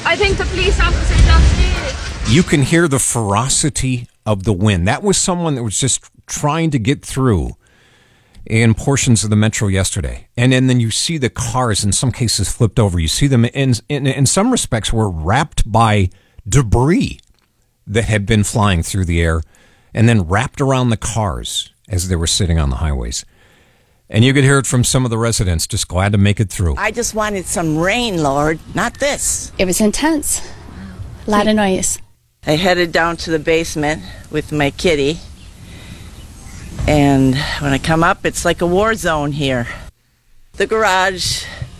I think the police officer just did. You can hear the ferocity of the wind. That was someone that was just trying to get through in portions of the metro yesterday. And then you see the cars, in some cases, flipped over. You see them, in some respects, were wrapped by debris that had been flying through the air and then wrapped around the cars as they were sitting on the highways. And you could hear it from some of the residents, just glad to make it through. I just wanted some rain, Lord, not this. It was intense. A lot of noise. I headed down to the basement with my kitty. And when I come up, it's like a war zone here. The garage,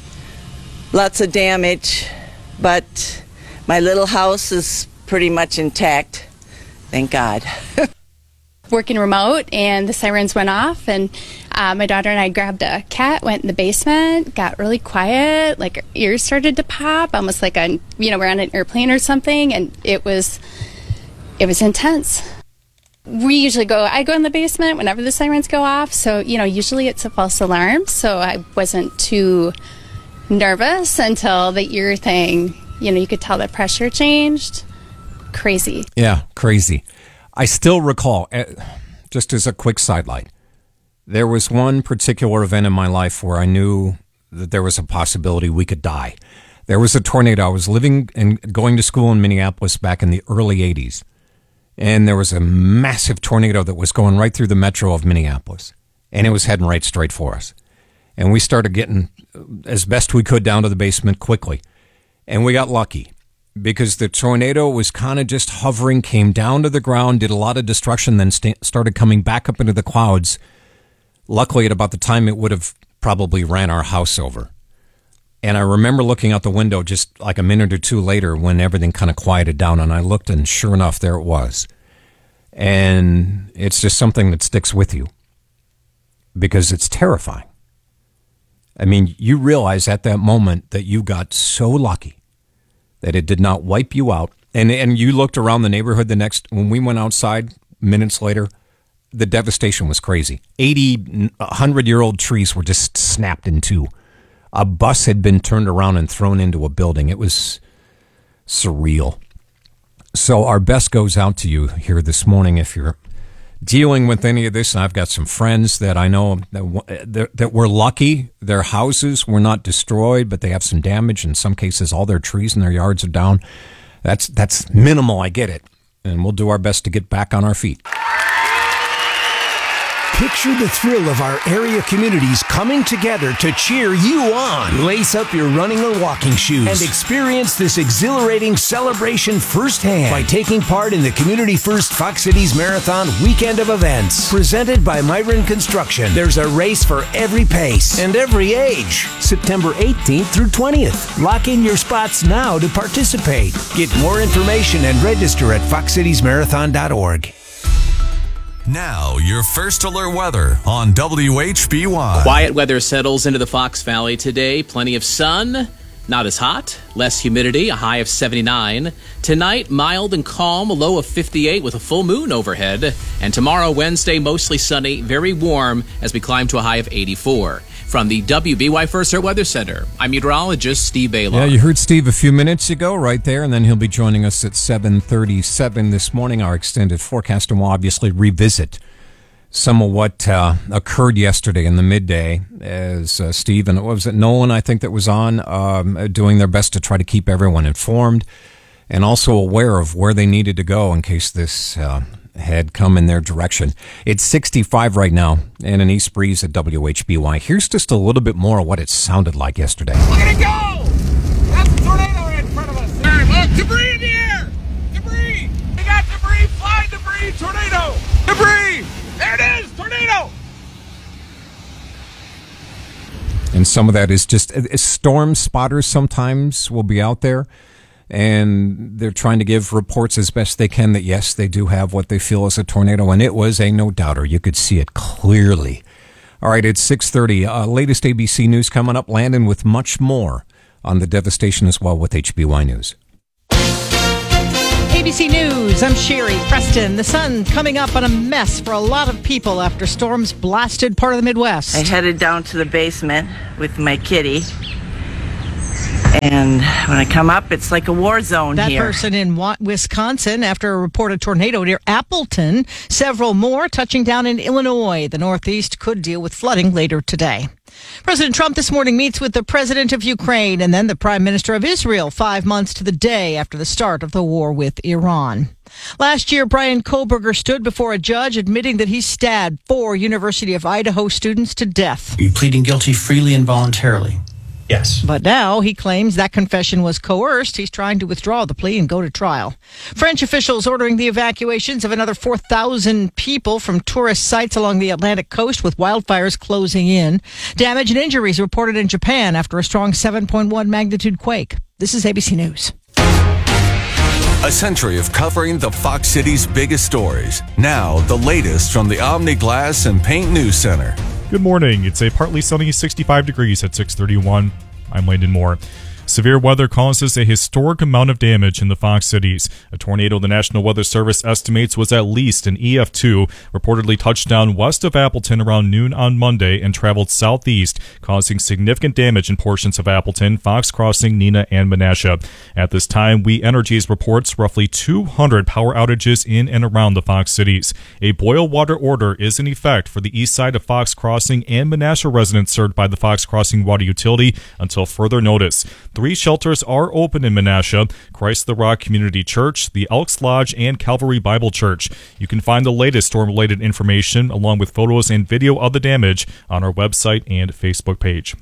lots of damage, but my little house is pretty much intact. Thank God. Working remote, and the sirens went off, and my daughter and I grabbed a cat, went in the basement, got really quiet, like our ears started to pop, almost like we're on an airplane or something, and it was intense. I go in the basement whenever the sirens go off, so, usually it's a false alarm, so I wasn't too nervous until the ear thing, you could tell the pressure changed. Crazy. Yeah, crazy. I still recall, just as a quick sidelight, there was one particular event in my life where I knew that there was a possibility we could die. There was a tornado. I was living and going to school in Minneapolis back in the early 80s. And there was a massive tornado that was going right through the metro of Minneapolis. And it was heading right straight for us. And we started getting as best we could down to the basement quickly. And we got lucky because the tornado was kind of just hovering, came down to the ground, did a lot of destruction, then started coming back up into the clouds. Luckily, at about the time it would have probably ran our house over. And I remember looking out the window just like a minute or two later when everything kind of quieted down, and I looked, and sure enough, there it was. And it's just something that sticks with you because it's terrifying. I mean, you realize at that moment that you got so lucky that it did not wipe you out. And you looked around the neighborhood when we went outside minutes later, the devastation was crazy. 100-year-old trees were just snapped in two. A bus had been turned around and thrown into a building. It was surreal. So our best goes out to you here this morning if you're dealing with any of this. And I've got some friends that I know that were lucky. Their houses were not destroyed, but they have some damage. In some cases, all their trees in their yards are down. That's minimal, I get it. And we'll do our best to get back on our feet. Picture the thrill of our area communities coming together to cheer you on. Lace up your running or walking shoes and experience this exhilarating celebration firsthand by taking part in the Community First Fox Cities Marathon Weekend of Events. Presented by Myron Construction. There's a race for every pace and every age. September 18th through 20th. Lock in your spots now to participate. Get more information and register at foxcitiesmarathon.org. Now, your first alert weather on WHBY. Quiet weather settles into the Fox Valley today. Plenty of sun, not as hot, less humidity, a high of 79. Tonight, mild and calm, a low of 58 with a full moon overhead. And tomorrow, Wednesday, mostly sunny, very warm as we climb to a high of 84. From the WBY First Alert Weather Center, I'm meteorologist Steve Baylor. Yeah, you heard Steve a few minutes ago right there, and then he'll be joining us at 7:37 this morning, our extended forecast, and we'll obviously revisit some of what occurred yesterday in the midday as Steve and what was it, Nolan, I think, that was on, doing their best to try to keep everyone informed and also aware of where they needed to go in case this had come in their direction. It's 65 right now and an east breeze at WHBY. Here's just a little bit more of what it sounded like yesterday. Look at it go! That's a tornado right in front of us. All right, look, debris in the air! Debris! We got debris, flying debris, tornado! Debris! There it is, tornado! And some of that is just storm spotters sometimes will be out there. And they're trying to give reports as best they can that, yes, they do have what they feel is a tornado. And it was a no-doubter. You could see it clearly. All right, it's 6:30. Latest ABC News coming up. Landon with much more on the devastation as well with HBY News. ABC News, I'm Sherry Preston. The sun coming up on a mess for a lot of people after storms blasted part of the Midwest. I headed down to the basement with my kitty. And when I come up, it's like a war zone That here. person in Wisconsin after a reported tornado near Appleton. Several more touching down in Illinois. The Northeast could deal with flooding later today. President Trump this morning meets with the president of Ukraine and then the prime minister of Israel 5 months to the day after the start of the war with Iran. Last year, Brian Koberger stood before a judge admitting that he stabbed 4 University of Idaho students to death. Are you pleading guilty freely and voluntarily? Yes. But now he claims that confession was coerced. He's trying to withdraw the plea and go to trial. French officials ordering the evacuations of another 4,000 people from tourist sites along the Atlantic coast with wildfires closing in. Damage and injuries reported in Japan after a strong 7.1 magnitude quake. This is ABC News. A century of covering the Fox City's biggest stories. Now, the latest from the Omni Glass and Paint News Center. Good morning. It's a partly sunny 65 degrees at 6:31. I'm Landon Moore. Severe weather causes a historic amount of damage in the Fox Cities. A tornado the National Weather Service estimates was at least an EF2, reportedly touched down west of Appleton around noon on Monday and traveled southeast, causing significant damage in portions of Appleton, Fox Crossing, Neenah, and Menasha. At this time, We Energies reports roughly 200 power outages in and around the Fox Cities. A boil water order is in effect for the east side of Fox Crossing and Menasha residents served by the Fox Crossing Water Utility until further notice. 3 shelters are open in Menasha: Christ the Rock Community Church, the Elks Lodge, and Calvary Bible Church. You can find the latest storm-related information along with photos and video of the damage on our website and Facebook page.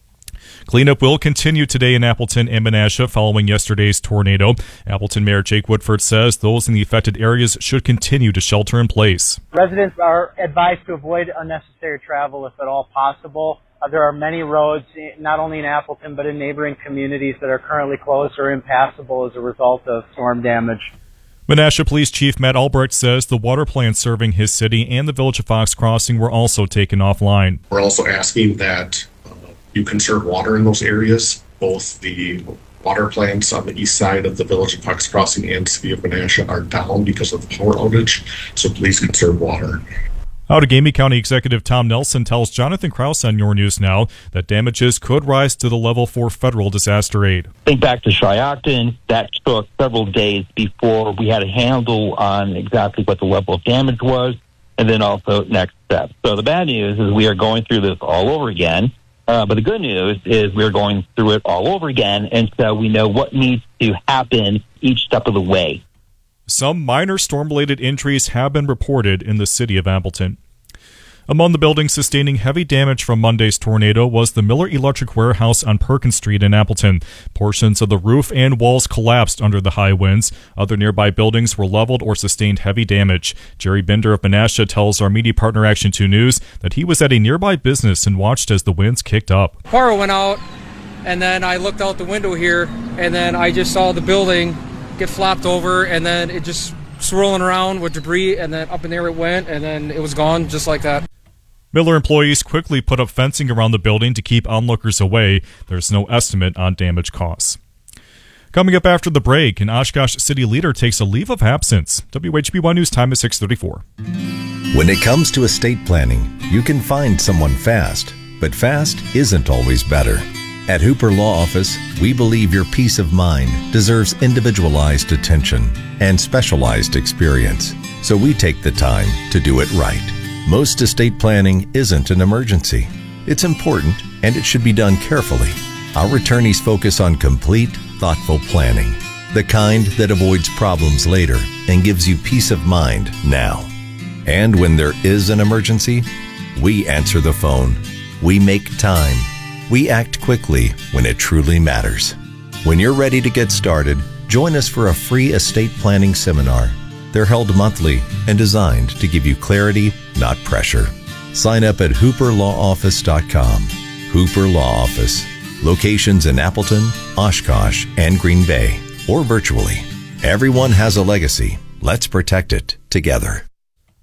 Cleanup will continue today in Appleton and Menasha following yesterday's tornado. Appleton Mayor Jake Woodford says those in the affected areas should continue to shelter in place. Residents are advised to avoid unnecessary travel if at all possible. There are many roads, not only in Appleton, but in neighboring communities that are currently closed or impassable as a result of storm damage. Menasha Police Chief Matt Albrecht says the water plants serving his city and the village of Fox Crossing were also taken offline. We're also asking that you conserve water in those areas. Both the water plants on the east side of the village of Fox Crossing and city of Menasha are down because of the power outage, so please conserve water. Outagamie County Executive Tom Nelson tells Jonathan Krause on Your News Now that damages could rise to the level for federal disaster aid. Think back to Shiocton. That took several days before we had a handle on exactly what the level of damage was, and then also next steps. So the bad news is we are going through this all over again. But the good news is we're going through it all over again, and so we know what needs to happen each step of the way. Some minor storm-related injuries have been reported in the city of Appleton. Among the buildings sustaining heavy damage from Monday's tornado was the Miller Electric Warehouse on Perkins Street in Appleton. Portions of the roof and walls collapsed under the high winds. Other nearby buildings were leveled or sustained heavy damage. Jerry Binder of Menasha tells our media partner Action 2 News that he was at a nearby business and watched as the winds kicked up. Power went out, and then I looked out the window here, and then I just saw the building get flopped over, and then it just swirling around with debris, and then up in there it went, and then it was gone just like that. Miller employees quickly put up fencing around the building to keep onlookers away. There's no estimate on damage costs. Coming up after the break, an Oshkosh city leader takes a leave of absence. WHB1 News time is 6:34. When it comes to estate planning, you can find someone fast, but fast isn't always better. At Hooper Law Office, we believe your peace of mind deserves individualized attention and specialized experience, so we take the time to do it right. Most estate planning isn't an emergency. It's important, and it should be done carefully. Our attorneys focus on complete, thoughtful planning, the kind that avoids problems later and gives you peace of mind now. And when there is an emergency, we answer the phone. We make time. We act quickly when it truly matters. When you're ready to get started, join us for a free estate planning seminar. They're held monthly and designed to give you clarity, not pressure. Sign up at hooperlawoffice.com. Hooper Law Office. Locations in Appleton, Oshkosh, and Green Bay, or virtually. Everyone has a legacy. Let's protect it together.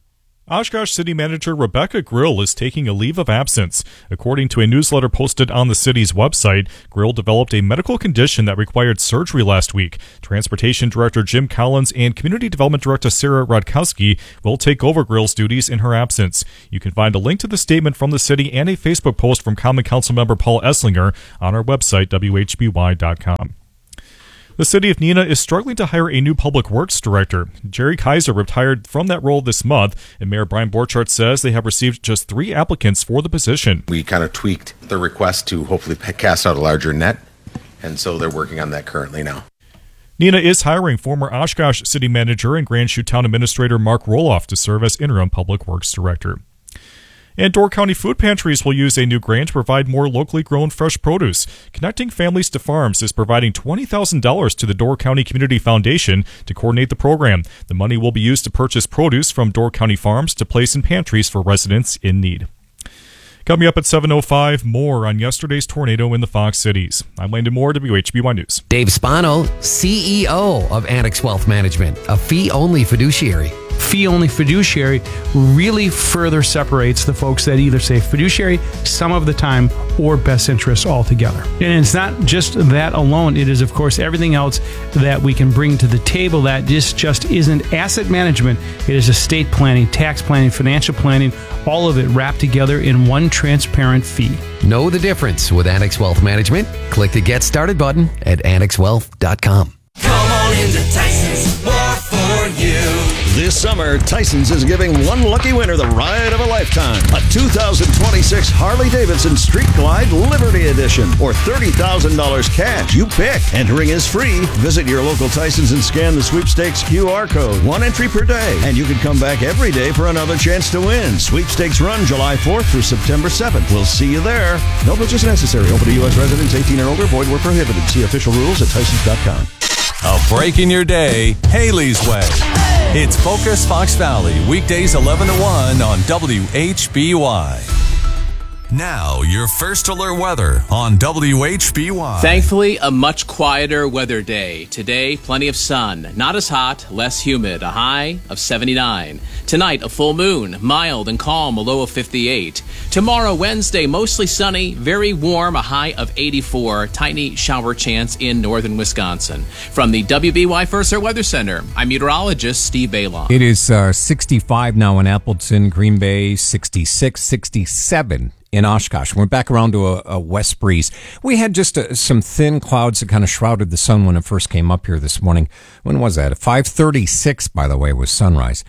Oshkosh City Manager Rebecca Grill is taking a leave of absence. According to a newsletter posted on the city's website, Grill developed a medical condition that required surgery last week. Transportation Director Jim Collins and Community Development Director Sarah Rodkowski will take over Grill's duties in her absence. You can find a link to the statement from the city and a Facebook post from Common Council member Paul Esslinger on our website, WHBY.com. The city of Neenah is struggling to hire a new public works director. Jerry Kaiser retired from that role this month, and Mayor Brian Borchardt says they have received just 3 applicants for the position. We kind of tweaked the request to hopefully cast out a larger net, and so they're working on that currently now. Neenah is hiring former Oshkosh City Manager and Grand Chute Town Administrator Mark Roloff to serve as interim public works director. And Door County food pantries will use a new grant to provide more locally grown fresh produce. Connecting Families to Farms is providing $20,000 to the Door County Community Foundation to coordinate the program. The money will be used to purchase produce from Door County farms to place in pantries for residents in need. Coming up at 7:05, more on yesterday's tornado in the Fox Cities. I'm Landon Moore, WHBY News. Dave Spano, CEO of Annex Wealth Management, a fee-only fiduciary. Fee-only fiduciary really further separates the folks that either say fiduciary some of the time or best interests altogether. And it's not just that alone. It is, of course, everything else that we can bring to the table that just isn't asset management. It is estate planning, tax planning, financial planning, all of it wrapped together in one transparent fee. Know the difference with Annex Wealth Management? Click the Get Started button at annexwealth.com. Come on into Tyson's, more for you. This summer, Tyson's is giving one lucky winner the ride of a lifetime. A 2026 Harley-Davidson Street Glide Liberty Edition or $30,000 cash. You pick. Entering is free. Visit your local Tyson's and scan the sweepstakes QR code. 1 entry per day. And you can come back every day for another chance to win. Sweepstakes run July 4th through September 7th. We'll see you there. No purchase necessary. Open to U.S. residents 18 and older. Void where prohibited. See official rules at Tysons.com. A break in your day, Haley's Way. It's Focus Fox Valley, weekdays 11 to 1 on WHBY. Now, your first alert weather on WHBY. Thankfully, a much quieter weather day. Today, plenty of sun. Not as hot, less humid. A high of 79. Tonight, a full moon. Mild and calm, a low of 58. Tomorrow, Wednesday, mostly sunny, very warm, a high of 84. Tiny shower chance in northern Wisconsin. From the WBY First Alert Weather Center, I'm meteorologist Steve Baylon. It is 65 now in Appleton, Green Bay, 66, 67 in Oshkosh. We're back around to a west breeze. We had just some thin clouds that kind of shrouded the sun when it first came up here this morning. When was that? 5:36, by the way, was sunrise.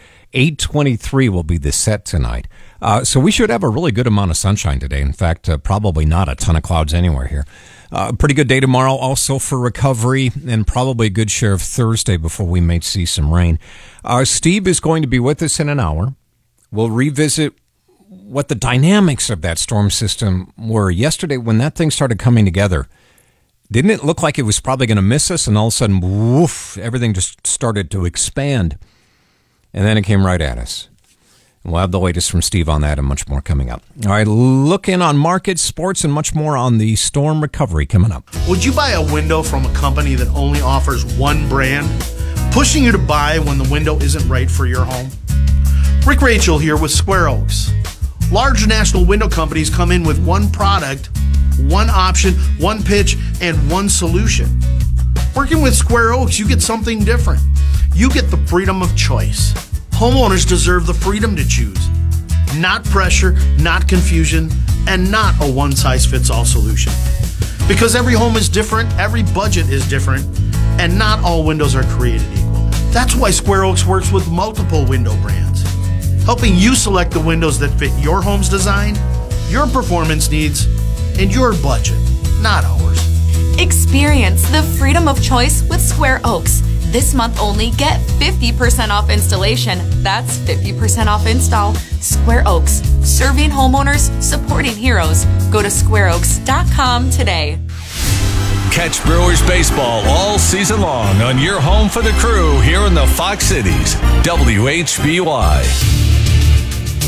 8:23 will be the set tonight. So we should have a really good amount of sunshine today. In fact, probably not a ton of clouds anywhere here. Pretty good day tomorrow also for recovery, and probably a good share of Thursday before we may see some rain. Steve is going to be with us in an hour. We'll revisit what the dynamics of that storm system were. Yesterday, when that thing started coming together, didn't it look like it was probably going to miss us? And all of a sudden, woof, everything just started to expand. And then it came right at us. We'll have the latest from Steve on that and much more coming up. All right, look in on markets, sports, and much more on the storm recovery coming up. Would you buy a window from a company that only offers one brand, pushing you to buy when the window isn't right for your home? Rick Rachel here with Square Oaks. Large national window companies come in with one product, one option, one pitch, and one solution. Working with Square Oaks, you get something different. You get the freedom of choice. Homeowners deserve the freedom to choose. Not pressure, not confusion, and not a one-size-fits-all solution. Because every home is different, every budget is different, and not all windows are created equal. That's why Square Oaks works with multiple window brands, helping you select the windows that fit your home's design, your performance needs, and your budget, not ours. Experience the freedom of choice with Square Oaks. This month only, get 50% off installation. That's 50% off install. Square Oaks, serving homeowners, supporting heroes. Go to squareoaks.com today. Catch Brewers baseball all season long on your home for the crew here in the Fox Cities, WHBY.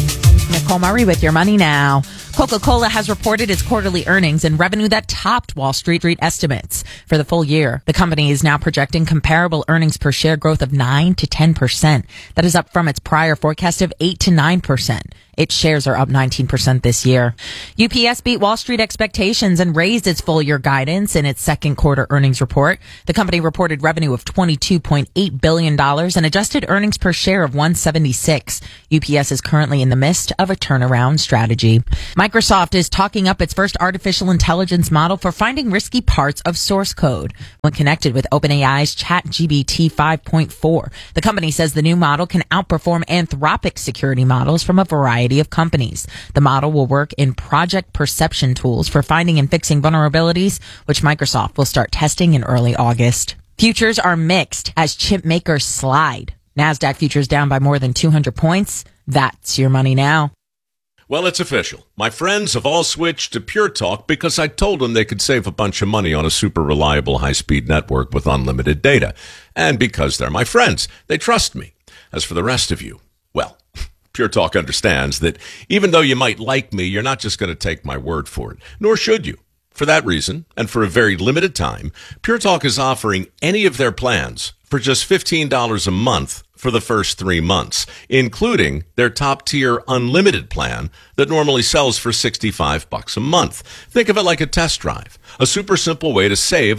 Nicole Murray with your money now. Coca-Cola has reported its quarterly earnings and revenue that topped Wall Street estimates. For the full year, the company is now projecting comparable earnings per share growth of 9 to 10%. That is up from its prior forecast of 8 to 9%. Its shares are up 19% this year. UPS beat Wall Street expectations and raised its full year guidance in its second quarter earnings report. The company reported revenue of $22.8 billion and adjusted earnings per share of $1.76. UPS is currently in the midst of a turnaround strategy. Microsoft is talking up its first artificial intelligence model for finding risky parts of source code. When connected with OpenAI's ChatGPT 5.4, the company says the new model can outperform Anthropic security models from a variety of companies. The model will work in project perception tools for finding and fixing vulnerabilities, which Microsoft will start testing in early August. Futures are mixed as chip makers slide. NASDAQ futures down by more than 200 points. That's your money now. Well, it's official. My friends have all switched to Pure Talk because I told them they could save a bunch of money on a super reliable high-speed network with unlimited data. And because they're my friends, they trust me. As for the rest of you, well, Pure Talk understands that even though you might like me, you're not just going to take my word for it, nor should you. For that reason, and for a very limited time, Pure Talk is offering any of their plans for just $15 a month for the first 3 months, including their top-tier unlimited plan that normally sells for $65 a month. Think of it like a test drive, a super simple way to save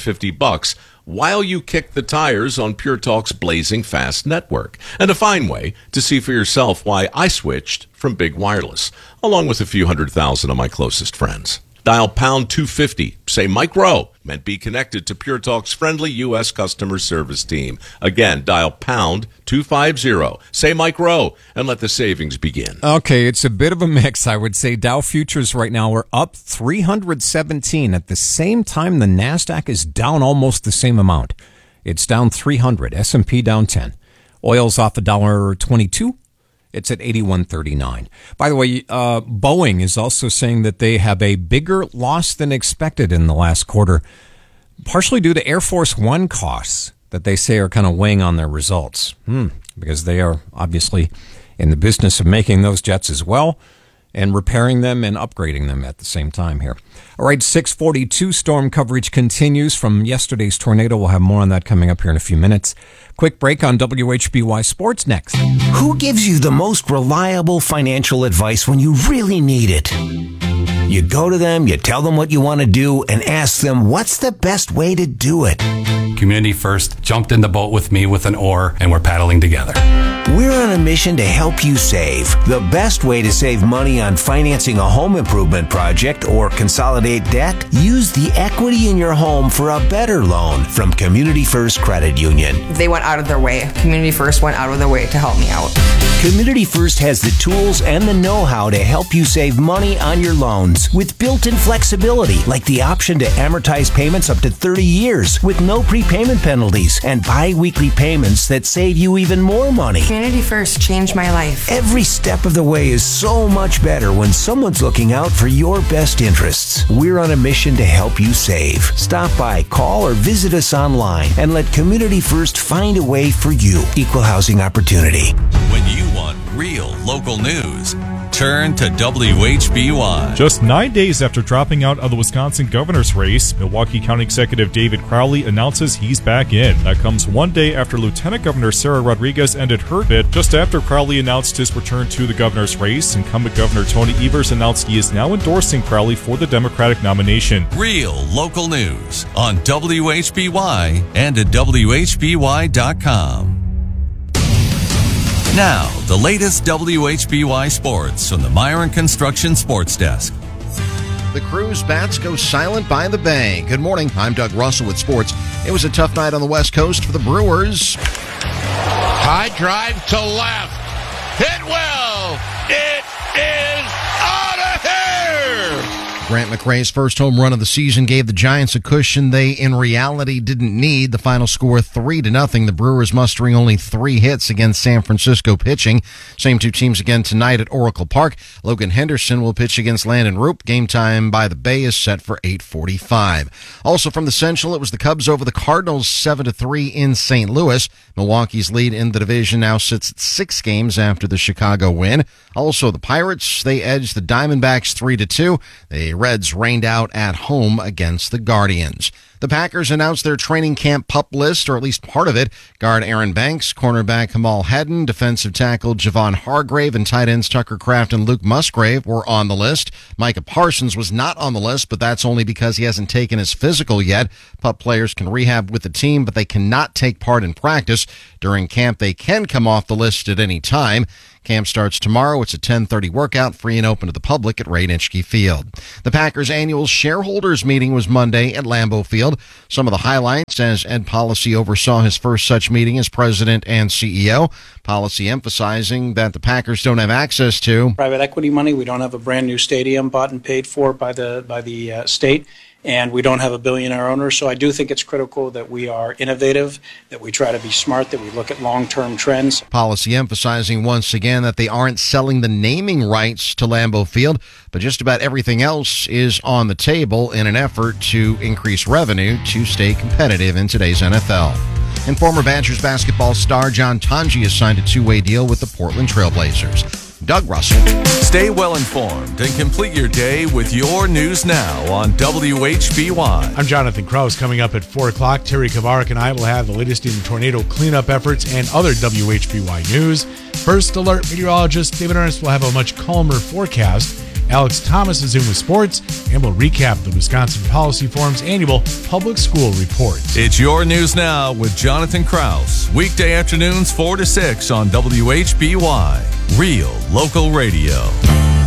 $150 while you kick the tires on Pure Talk's blazing fast network, and a fine way to see for yourself why I switched from Big Wireless, along with a few 100,000 of my closest friends. Dial pound 250, say Mike Rowe, and be connected to Pure Talk's friendly U.S. customer service team. Again, dial pound 250, say Mike Rowe, and let the savings begin. Okay, it's a bit of a mix, I would say. Dow futures right now are up 317. At the same time, the NASDAQ is down almost the same amount. It's down 300. S&P down 10. Oil's off $1.22. It's at 81.39. By the way, Boeing is also saying that they have a bigger loss than expected in the last quarter, partially due to Air Force One costs that they say are kind of weighing on their results. Because they are obviously in the business of making those jets as well and repairing them and upgrading them at the same time here. All right, 642 storm coverage continues from yesterday's tornado. We'll have more on that coming up here in a few minutes. Quick break on WHBY Sports next. Who gives you the most reliable financial advice when you really need it? You go to them, you tell them what you want to do, and ask them what's the best way to do it. Community First jumped in the boat with me with an oar, and we're paddling together. We're on a mission to help you save. The best way to save money on financing a home improvement project or consolidate debt? Use the equity in your home for a better loan from Community First Credit Union. They went out of their way. Community First went out of their way to help me out. Community First has the tools and the know-how to help you save money on your loans with built-in flexibility, like the option to amortize payments up to 30 years with no prepayment penalties and bi-weekly payments that save you even more money. Community First changed my life. Every step of the way is so much better when someone's looking out for your best interests. We're on a mission to help you save. Stop by, call, or visit us online and let Community First find a way for you. Equal housing opportunity. When you want real local news, turn to WHBY. Just 9 days after dropping out of the Wisconsin governor's race, Milwaukee County Executive David Crowley announces he's back in. That comes one day after Lieutenant Governor Sarah Rodriguez ended her bid. Just after Crowley announced his return to the governor's race, incumbent Governor Tony Evers announced he is now endorsing Crowley for the Democratic nomination. Real local news on WHBY and at WHBY.com. Now, the latest WHBY sports from the Myron Construction Sports Desk. The Crew's bats go silent by the bay. Good morning, I'm Doug Russell with sports. It was a tough night on the West Coast for the Brewers. High drive to left. Hit well. It is out of here. Grant McRae's first home run of the season gave the Giants a cushion they in reality didn't need. The final score 3-0. The Brewers mustering only 3 hits against San Francisco pitching. Same two teams again tonight at Oracle Park. Logan Henderson will pitch against Landon Roop. Game time by the Bay is set for 8:45. Also from the Central, it was the Cubs over the Cardinals 7-3 in St. Louis. Milwaukee's lead in the division now sits at 6 games after the Chicago win. Also the Pirates, they edged the Diamondbacks 3-2. The Reds rained out at home against the Guardians. The Packers announced their training camp PUP list, or at least part of it. Guard Aaron Banks, cornerback Kamal Haddon, defensive tackle Javon Hargrave, and tight ends Tucker Kraft and Luke Musgrave were on the list. Micah Parsons was not on the list, but that's only because he hasn't taken his physical yet. PUP players can rehab with the team, but they cannot take part in practice. During camp, they can come off the list at any time. Camp starts tomorrow. It's a 10:30 workout, free and open to the public at Ray Nitschke Field. The Packers' annual shareholders meeting was Monday at Lambeau Field. Some of the highlights, as Ed Policy oversaw his first such meeting as president and CEO. Policy emphasizing that the Packers don't have access to private equity money. We don't have a brand new stadium bought and paid for by the state. And we don't have a billionaire owner, so I do think it's critical that we are innovative, that we try to be smart, that we look at long-term trends. Policy emphasizing once again that they aren't selling the naming rights to Lambeau Field, but just about everything else is on the table in an effort to increase revenue to stay competitive in today's NFL. And former Badgers basketball star John Tonji has signed a 2-way deal with the Portland Trailblazers. Doug Russell. Stay well informed and complete your day with your news now on WHBY. I'm Jonathan Krause. Coming up at 4 o'clock, Terry Kavarik and I will have the latest in tornado cleanup efforts and other WHBY news. First Alert meteorologist David Ernst will have a much calmer forecast. Alex Thomas is in with sports and will recap the Wisconsin Policy Forum's annual public school report. It's your news now with Jonathan Krause. Weekday afternoons 4 to 6 on WHBY. Real local radio.